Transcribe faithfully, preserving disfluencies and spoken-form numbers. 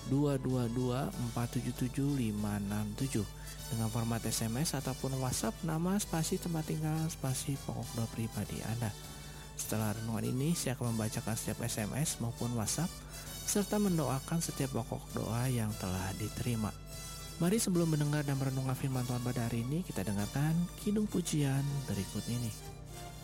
dua dua dua empat tujuh tujuh lima enam tujuh dengan format S M S ataupun WhatsApp, nama, spasi tempat tinggal, spasi pokok doa pribadi Anda. Setelah renungan ini, saya akan membacakan setiap S M S maupun WhatsApp serta mendoakan setiap pokok doa yang telah diterima. Mari sebelum mendengar dan merenungkan firman Tuhan pada hari ini, kita dengarkan kidung pujian berikut ini.